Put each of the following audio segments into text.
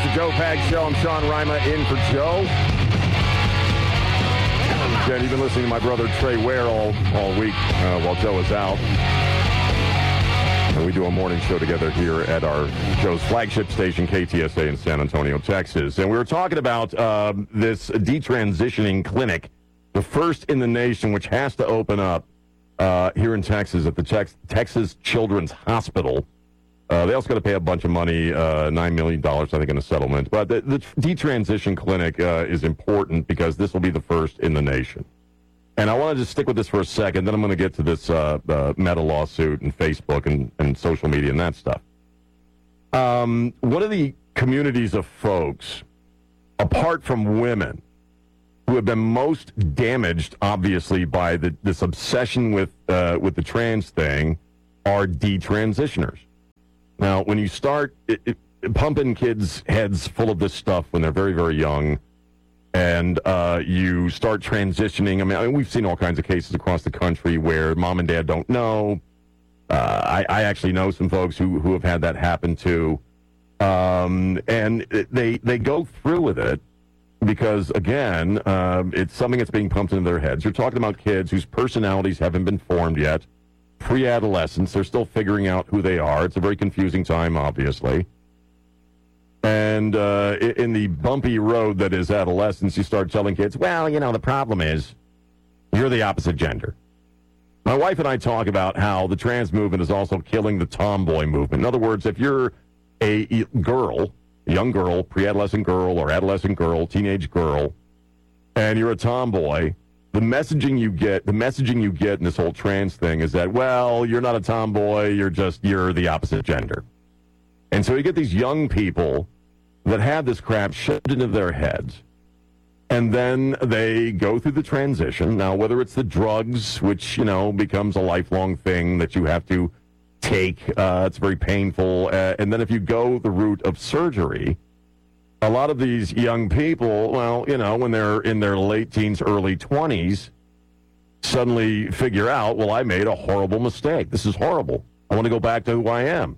the Joe Pags Show. I'm Sean Rima in for Joe. And you've been listening to my brother Trey Ware all week while Joe is out. And we do a morning show together here at our Joe's flagship station, KTSA in San Antonio, Texas. And we were talking about this detransitioning clinic, the first in the nation, which has to open up here in Texas at the Texas Children's Hospital. They also got to pay a bunch of money, $9 million, I think, in a settlement. But the detransition clinic is important because this will be the first in the nation. And I want to just stick with this for a second. Then I'm going to get to this Meta lawsuit and Facebook and social media and that stuff. One of the communities of folks, apart from women, who have been most damaged, obviously, by this obsession with the trans thing are detransitioners. Now, when you start pumping kids' heads full of this stuff when they're very, very young, and you start transitioning, I mean, we've seen all kinds of cases across the country where mom and dad don't know. I actually know some folks who have had that happen too. And they go through with it because, again, it's something that's being pumped into their heads. You're talking about kids whose personalities haven't been formed yet. Pre-adolescence, they're still figuring out who they are. It's a very confusing time, obviously. And in the bumpy road that is adolescence, you start telling kids, well, you know, the problem is you're the opposite gender. My wife and I talk about how the trans movement is also killing the tomboy movement. In other words, if you're a girl, a young girl, pre-adolescent girl or adolescent girl, teenage girl, and you're a tomboy, the messaging you get in this whole trans thing is that, well, you're not a tomboy, you're the opposite gender. And so you get these young people that have this crap shoved into their heads, and then they go through the transition. Now, whether it's the drugs, which, you know, becomes a lifelong thing that you have to take, it's very painful, and then if you go the route of surgery, a lot of these young people, well, you know, when they're in their late teens, early 20s, suddenly figure out, well, I made a horrible mistake. This is horrible. I want to go back to who I am.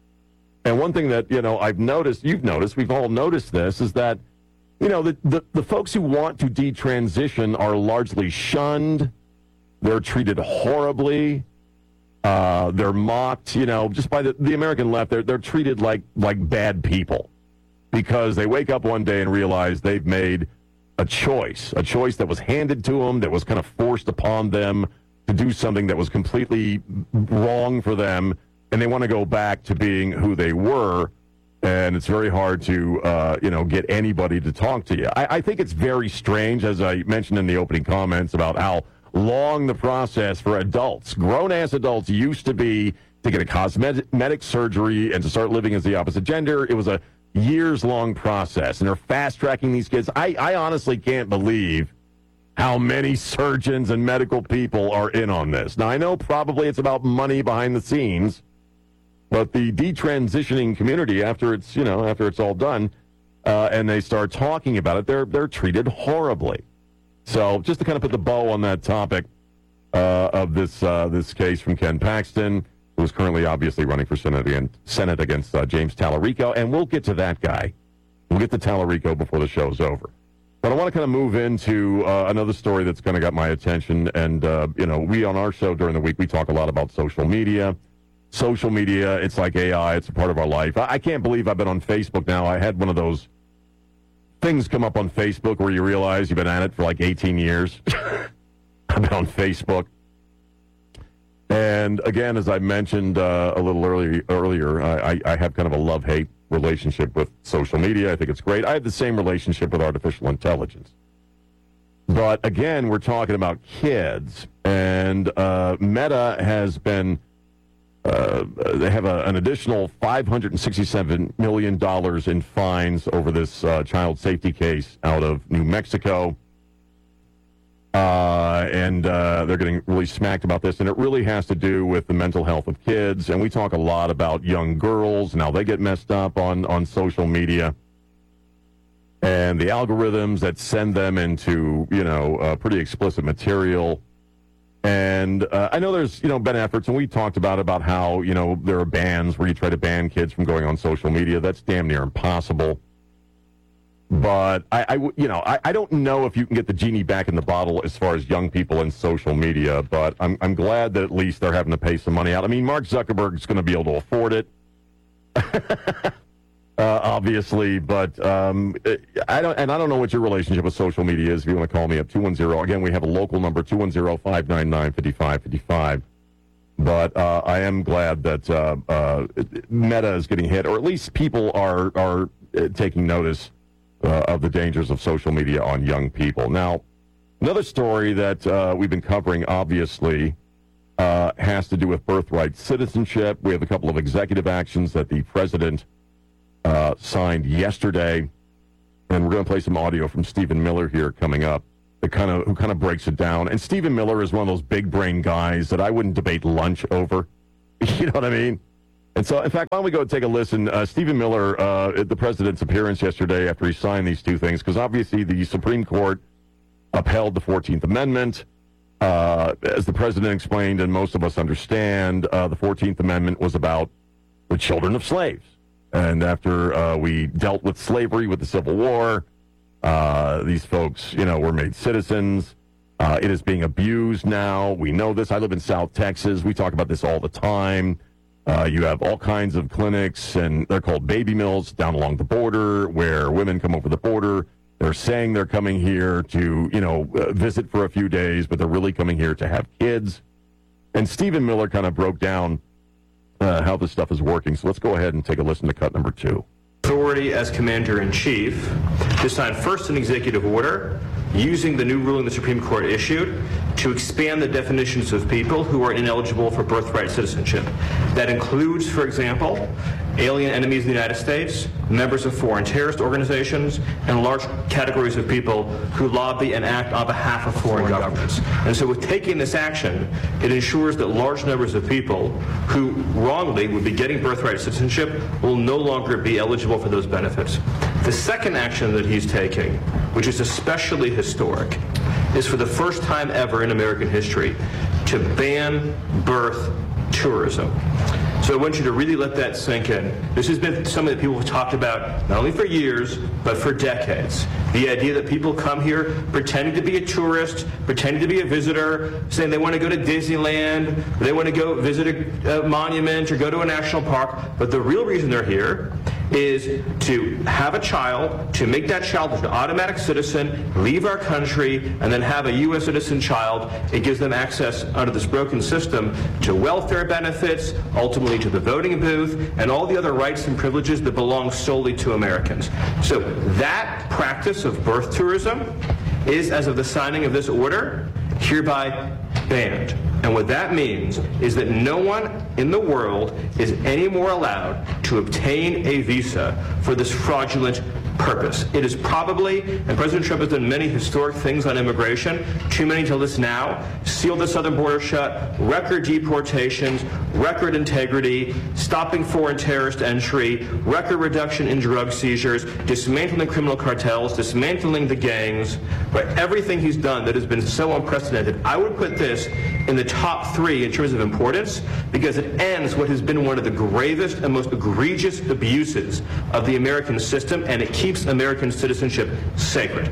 And one thing that, you know, I've noticed, you've noticed, we've all noticed this, is that, you know, the folks who want to detransition are largely shunned. They're treated horribly. They're mocked, you know, just by the American left. They're treated like bad people, because they wake up one day and realize they've made a choice that was handed to them, that was kind of forced upon them to do something that was completely wrong for them, and they want to go back to being who they were, and it's very hard to, get anybody to talk to you. I think it's very strange, as I mentioned in the opening comments, about how long the process for adults, grown-ass adults, used to be to get a cosmetic surgery and to start living as the opposite gender. It was a years-long process, and they're fast-tracking these kids. I honestly can't believe how many surgeons and medical people are in on this. Now, I know probably it's about money behind the scenes, but the detransitioning community, after it's all done, and they start talking about it, they're treated horribly. So just to kind of put the bow on that topic of this case from Ken Paxton, who is currently obviously running for Senate against James Tallarico, and we'll get to that guy. We'll get to Tallarico before the show's over. But I want to kind of move into another story that's kind of got my attention. And, we on our show during the week, we talk a lot about social media. Social media, it's like AI. It's a part of our life. I can't believe I've been on Facebook now. I had one of those things come up on Facebook where you realize you've been at it for like 18 years. I've been on Facebook. And again, as I mentioned a little earlier, I have kind of a love-hate relationship with social media. I think it's great. I have the same relationship with artificial intelligence. But again, we're talking about kids, and Meta has been, they have an additional $567 million in fines over this child safety case out of New Mexico. And they're getting really smacked about this, and it really has to do with the mental health of kids. And we talk a lot about young girls and how they get messed up on social media, and the algorithms that send them into pretty explicit material. And I know there's been efforts, and we talked about how there are bans where you try to ban kids from going on social media. That's damn near impossible. But I don't know if you can get the genie back in the bottle as far as young people and social media. But I'm glad that at least they're having to pay some money out. I mean, Mark Zuckerberg's going to be able to afford it, obviously. But I don't know what your relationship with social media is. If you want to call me up, 210. Again, we have a local number, 210-599-5555. But I am glad that Meta is getting hit, or at least people are taking notice of the dangers of social media on young people. Now, another story that we've been covering, obviously, has to do with birthright citizenship. We have a couple of executive actions that the president signed yesterday, and we're going to play some audio from Stephen Miller here coming up, who kind of breaks it down. And Stephen Miller is one of those big brain guys that I wouldn't debate lunch over. You know what I mean? And so, in fact, why don't we go take a listen? Stephen Miller, at the president's appearance yesterday after he signed these two things, because obviously the Supreme Court upheld the 14th Amendment. As the president explained, and most of us understand, the 14th Amendment was about the children of slaves. And after we dealt with slavery with the Civil War, these folks, were made citizens. It is being abused now. We know this. I live in South Texas. We talk about this all the time. You have all kinds of clinics, and they're called baby mills down along the border where women come over the border. They're saying they're coming here to, visit for a few days, but they're really coming here to have kids. And Stephen Miller kind of broke down how this stuff is working. So let's go ahead and take a listen to cut number 2. Authority as Commander-in-Chief to sign first an executive order using the new ruling the Supreme Court issued to expand the definitions of people who are ineligible for birthright citizenship. That includes, for example, alien enemies of the United States, members of foreign terrorist organizations, and large categories of people who lobby and act on behalf of foreign governments. And so with taking this action, it ensures that large numbers of people who wrongly would be getting birthright citizenship will no longer be eligible for those benefits. The second action that he's taking, which is especially historic, is for the first time ever in American history to ban birth tourism. So I want you to really let that sink in. This has been something that people have talked about not only for years, but for decades. The idea that people come here pretending to be a tourist, pretending to be a visitor, saying they want to go to Disneyland, or they want to go visit a monument or go to a national park, but the real reason they're here is to have a child, to make that child an automatic citizen, leave our country, and then have a U.S. citizen child. It gives them access under this broken system to welfare benefits, ultimately to the voting booth, and all the other rights and privileges that belong solely to Americans. So that practice of birth tourism is, as of the signing of this order, hereby banned. And what that means is that no one in the world is any more allowed to obtain a visa for this fraudulent purpose. It is probably, and President Trump has done many historic things on immigration, too many to list now, sealed the southern border shut, record deportations, record integrity, stopping foreign terrorist entry, record reduction in drug seizures, dismantling criminal cartels, dismantling the gangs, right? Everything he's done that has been so unprecedented. I would put this in the top 3 in terms of importance because it ends what has been one of the gravest and most egregious abuses of the American system, and it keeps American citizenship sacred.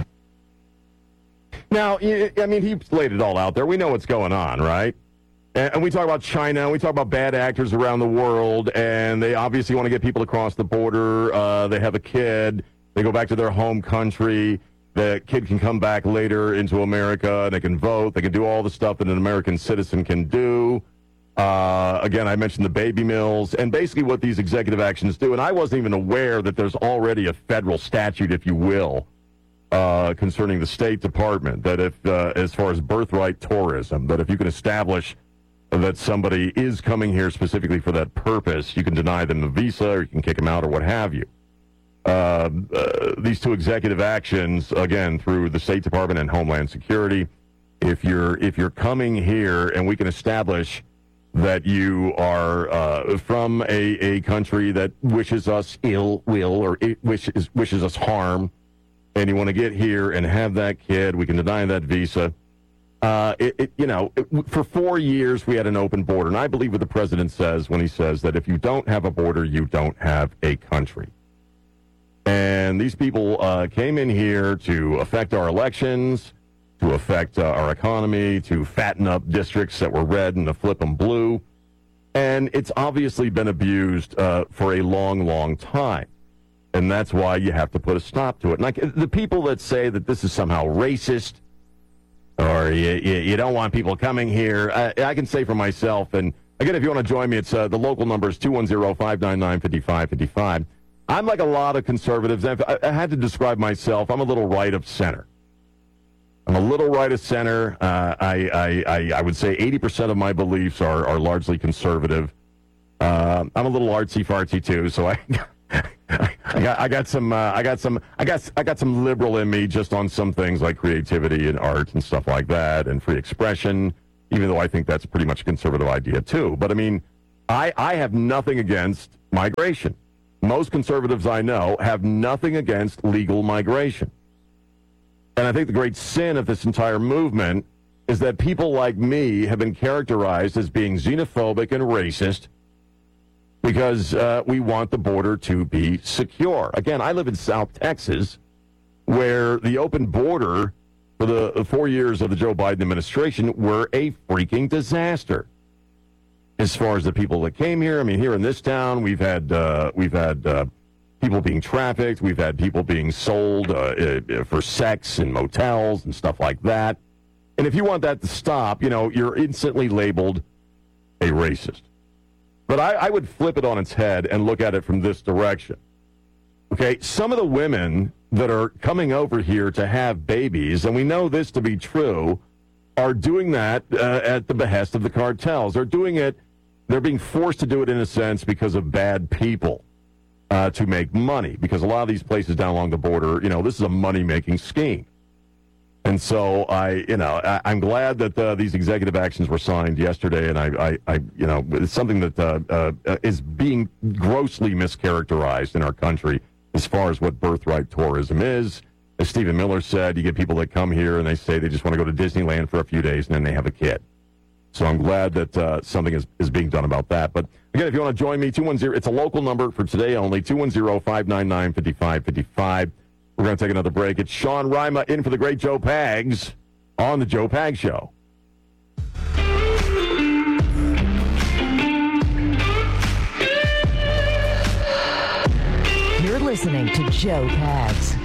Now, I mean, he laid it all out there. We know what's going on, right? And we talk about China, and we talk about bad actors around the world, and they obviously want to get people across the border. They have a kid. They go back to their home country. The kid can come back later into America. They can vote. They can do all the stuff that an American citizen can do. Again, I mentioned the baby mills, and basically what these executive actions do, and I wasn't even aware that there's already a federal statute, if you will, concerning the State Department, that if, as far as birthright tourism, that if you can establish that somebody is coming here specifically for that purpose, you can deny them the visa, or you can kick them out, or what have you. These two executive actions, again, through the State Department and Homeland Security, if you're coming here and we can establish that you are from a country that wishes us ill will or wishes us harm, and you want to get here and have that kid, we can deny that visa. For 4 years we had an open border, and I believe what the president says when he says that if you don't have a border, you don't have a country. And these people came in here to affect our elections, to affect our economy, to fatten up districts that were red and to flip them blue. And it's obviously been abused for a long, long time. And that's why you have to put a stop to it. And like the people that say that this is somehow racist or you don't want people coming here, I can say for myself, and again, if you want to join me, it's the local number is 210-599-5555. I'm like a lot of conservatives. I had to describe myself. I'm a little right of center. I'm a little right of center. I would say 80% of my beliefs are largely conservative. I'm a little artsy-fartsy too, so I got some liberal in me just on some things like creativity and art and stuff like that and free expression, even though I think that's pretty much a conservative idea too. But I mean, I have nothing against migration. Most conservatives I know have nothing against legal migration. And I think the great sin of this entire movement is that people like me have been characterized as being xenophobic and racist because we want the border to be secure. Again, I live in South Texas, where the open border for the 4 years of the Joe Biden administration were a freaking disaster. As far as the people that came here, I mean, here in this town, we've had people being trafficked, we've had people being sold for sex in motels and stuff like that. And if you want that to stop, you know, you're instantly labeled a racist. But I would flip it on its head and look at it from this direction. Okay, some of the women that are coming over here to have babies, and we know this to be true, are doing that at the behest of the cartels. They're doing it, they're being forced to do it in a sense because of bad people to make money. Because a lot of these places down along the border, you know, this is a money-making scheme. And so I'm glad that these executive actions were signed yesterday, and I it's something that is being grossly mischaracterized in our country as far as what birthright tourism is. As Stephen Miller said, you get people that come here and they say they just want to go to Disneyland for a few days and then they have a kid. So I'm glad that something is being done about that. But again, if you want to join me, 210, it's a local number for today only, 210-599-5555. We're going to take another break. It's Sean Rima in for the great Joe Pags on The Joe Pags Show. You're listening to Joe Pags.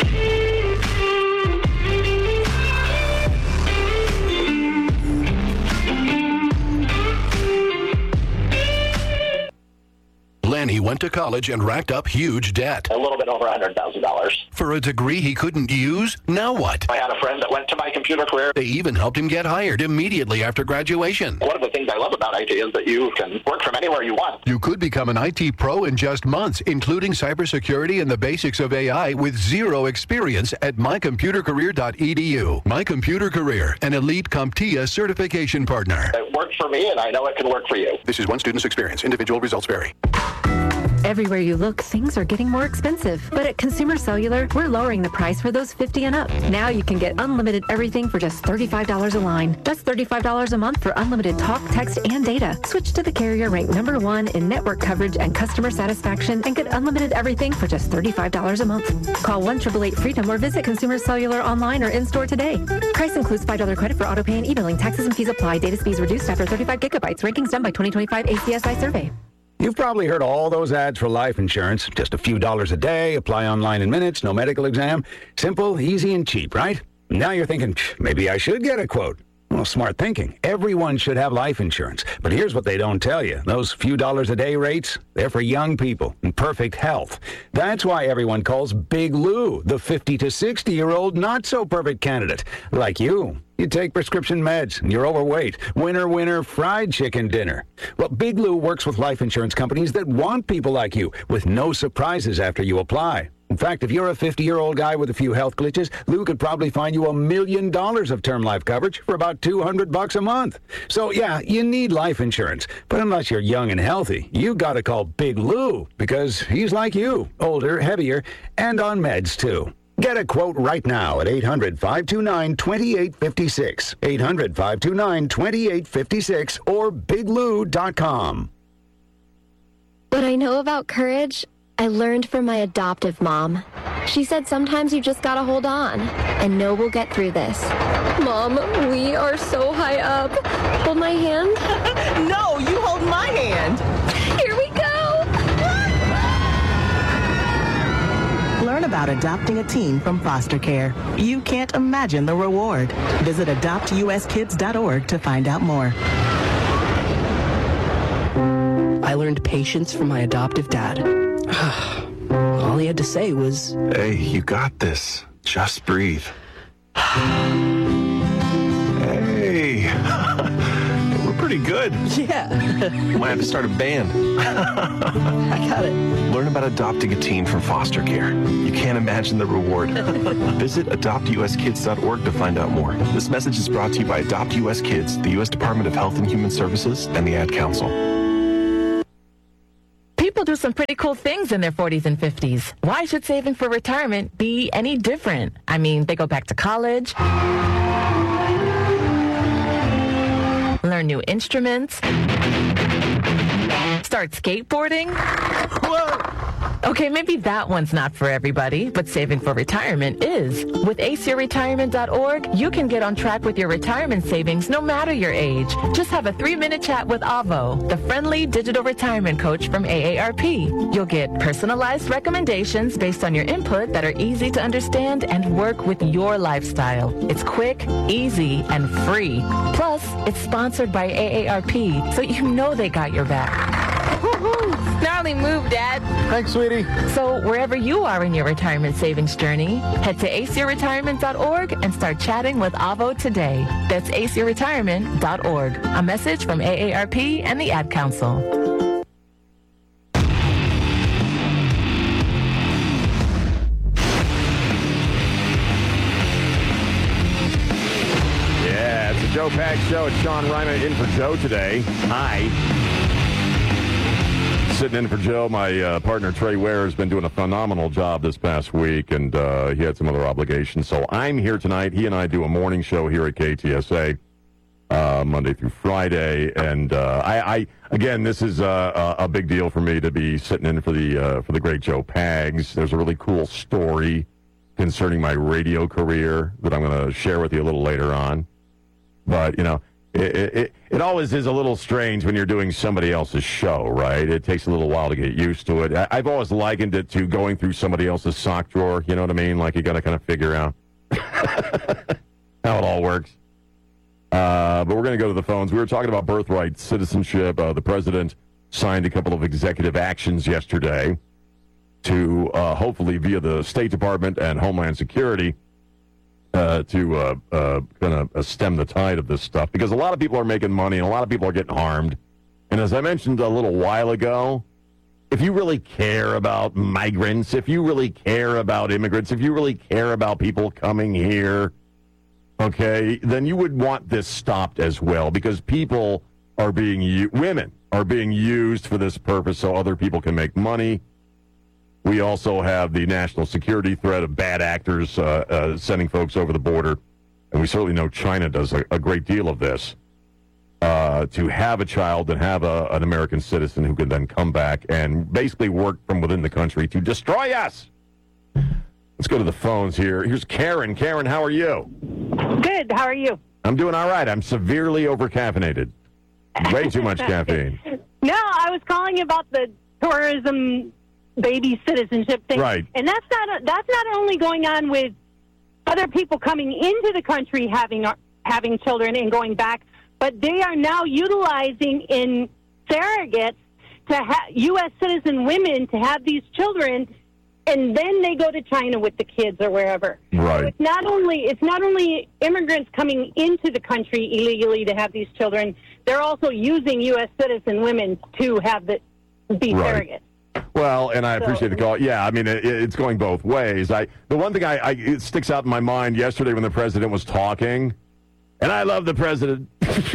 Lenny went to college and racked up huge debt. A little bit over $100,000. For a degree he couldn't use? Now what? I had a friend that went to my computer career. They even helped him get hired immediately after graduation. One of the things I love about IT is that you can work from anywhere you want. You could become an IT pro in just months, including cybersecurity and the basics of AI with zero experience at mycomputercareer.edu. My Computer Career, an elite CompTIA certification partner. It worked for me, and I know it can work for you. This is one student's experience. Individual results vary. Everywhere you look, things are getting more expensive. But at Consumer Cellular, we're lowering the price for those 50 and up. Now you can get unlimited everything for just $35 a line. That's $35 a month for unlimited talk, text, and data. Switch to the carrier ranked #1 in network coverage and customer satisfaction and get unlimited everything for just $35 a month. Call 1-888-FREEDOM or visit Consumer Cellular online or in-store today. Price includes $5 credit for auto pay and e-billing. Taxes and fees apply. Data speeds reduced after 35 gigabytes. Rankings done by 2025 ACSI survey. You've probably heard all those ads for life insurance. Just a few dollars a day, apply online in minutes, no medical exam. Simple, easy, and cheap, right? Now you're thinking, maybe I should get a quote. Well, smart thinking. Everyone should have life insurance. But here's what they don't tell you. Those few dollars a day rates, they're for young people in perfect health. That's why everyone calls Big Lou the 50 to 60-year-old not-so-perfect candidate. Like you. You take prescription meds, and you're overweight. Winner, fried chicken dinner. Well, Big Lou works with life insurance companies that want people like you, with no surprises after you apply. In fact, if you're a 50-year-old guy with a few health glitches, Lou could probably find you $1 million of term life coverage for about $200 a month. So, yeah, you need life insurance. But unless you're young and healthy, you gotta call Big Lou, because he's like you, older, heavier, and on meds, too. Get a quote right now at 800-529-2856, 800-529-2856, or biglou.com. What I know about courage I learned from my adoptive mom. She said sometimes you just gotta hold on and know we'll get through this. Mom, we are so high up. Hold my hand. No, you hold my hand. Here we go. Learn about adopting a teen from foster care. You can't imagine the reward. Visit adoptuskids.org to find out more. I learned patience from my adoptive dad. All he had to say was, "Hey, you got this. Just breathe." Hey, we're pretty good. yeah. Might have to start a band. I got it. Learn about adopting a teen from foster care. You can't imagine the reward. Visit adoptuskids.org to find out more. This message is brought to you by Adopt US Kids, the U.S. Department of Health and Human Services, and the Ad Council. People do some pretty cool things in their 40s and 50s. Why should saving for retirement be any different? I mean, they go back to college, learn new instruments, start skateboarding. Whoa! Okay, maybe that one's not for everybody, but saving for retirement is. With aceyourretirement.org, you can get on track with your retirement savings no matter your age. Just have a 3-minute chat with Avo, the friendly digital retirement coach from AARP. You'll get personalized recommendations based on your input that are easy to understand and work with your lifestyle. It's quick, easy, and free. Plus, it's sponsored by AARP, so you know they got your back. Woohoo! Gnarly move, Dad. Thanks, sweetie. So wherever you are in your retirement savings journey, head to aceyourretirement.org and start chatting with Avo today. That's aceyourretirement.org. A message from AARP and the Ad Council. Yeah, it's the Joe Pags Show. It's Sean Ryman in for Joe today. Hi. Sitting in for Joe, my partner Trey Ware has been doing a phenomenal job this past week, and he had some other obligations. So I'm here tonight. He and I do a morning show here at KTSA Monday through Friday, and I again, this is a big deal for me to be sitting in for the great Joe Pags. There's a really cool story concerning my radio career that I'm going to share with you a little later on. But, you know, it always is a little strange when you're doing somebody else's show, right? It takes a little while to get used to it. I've always likened it to going through somebody else's sock drawer, you know what I mean? Like you got to kind of figure out how it all works. But we're going to go to the phones. We were talking about birthright citizenship. The president signed a couple of executive actions yesterday to hopefully via the State Department and Homeland Security to kind of stem the tide of this stuff, because a lot of people are making money and a lot of people are getting harmed. And as I mentioned a little while ago, if you really care about migrants, if you really care about immigrants, if you really care about people coming here, okay, then you would want this stopped as well, because people are women are being used for this purpose so other people can make money. We also have the national security threat of bad actors sending folks over the border. And we certainly know China does a great deal of this. To have a child and have an American citizen who can then come back and basically work from within the country to destroy us. Let's go to the phones here. Here's Karen. Karen, how are you? Good. How are you? I'm doing all right. I'm severely overcaffeinated. Way too much caffeine. No, I was calling about the tourism baby citizenship thing. Right. And that's not only going on with other people coming into the country having children and going back, but they are now utilizing in surrogates to U.S. citizen women to have these children, and then they go to China with the kids or wherever. Right. So it's not only immigrants coming into the country illegally to have these children, they're also using U.S. citizen women to be surrogates. Well, and I appreciate the call. Yeah, I mean, it's going both ways. The one thing it sticks out in my mind yesterday when the president was talking, and I love the president,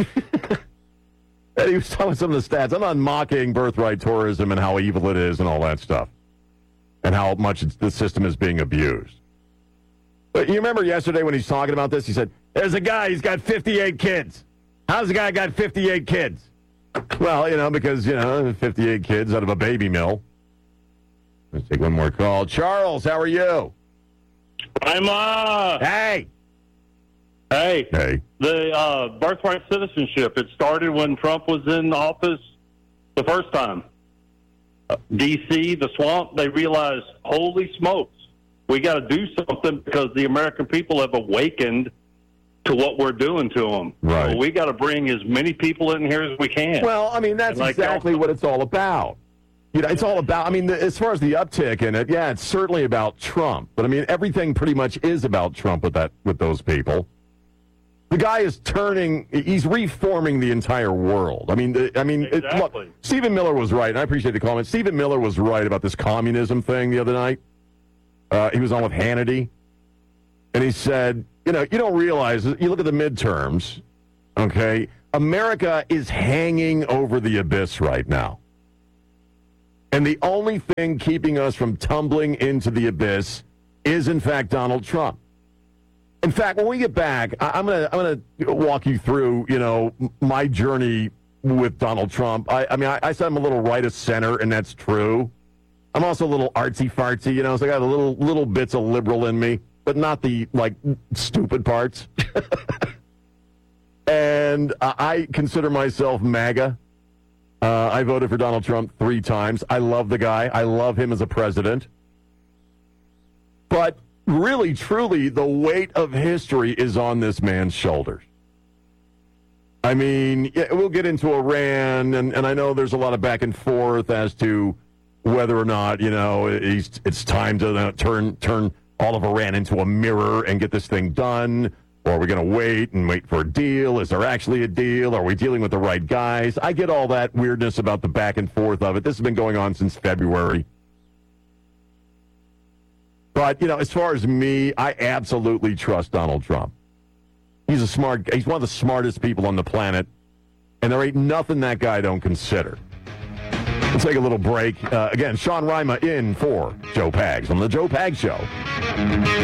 and he was telling some of the stats. I'm not mocking birthright tourism and how evil it is and all that stuff, and how much the system is being abused. But you remember yesterday when he's talking about this, he said, there's a guy, he's got 58 kids. How's the guy got 58 kids? Well, because, 58 kids out of a baby mill. Let's take one more call. Charles, how are you? I'm Hey. Hey. The birthright citizenship, it started when Trump was in office the first time. D.C., the swamp, they realized, holy smokes, we got to do something because the American people have awakened to what we're doing to them. Right. So we got to bring as many people in here as we can. Well, I mean, that's exactly what it's all about. You know, it's all about, I mean, as far as the uptick in it, yeah, it's certainly about Trump. But, I mean, everything pretty much is about Trump with those people. The guy is he's reforming the entire world. I mean, Exactly. Look, Stephen Miller was right, and I appreciate the comment. Stephen Miller was right about this communism thing the other night. He was on with Hannity, and he said, you know, you don't realize, you look at the midterms, okay, America is hanging over the abyss right now. And the only thing keeping us from tumbling into the abyss is, in fact, Donald Trump. In fact, when we get back, I'm gonna walk you through, you know, my journey with Donald Trump. I said I'm a little right of center, and that's true. I'm also a little artsy-fartsy, you know, so I got a little bits of liberal in me, but not the, like, stupid parts. And I consider myself MAGA. I voted for Donald Trump 3 times. I love the guy. I love him as a president. But really, truly, the weight of history is on this man's shoulders. I mean, yeah, we'll get into Iran, and I know there's a lot of back and forth as to whether or not, you know, it's time to turn all of Iran into a mirror and get this thing done. Or are we going to wait for a deal? Is there actually a deal? Are we dealing with the right guys? I get all that weirdness about the back and forth of it. This has been going on since February. But, you know, as far as me, I absolutely trust Donald Trump. He's one of the smartest people on the planet, and there ain't nothing that guy don't consider. We'll take a little break. Again, Sean Rima in for Joe Pags on the Joe Pags Show.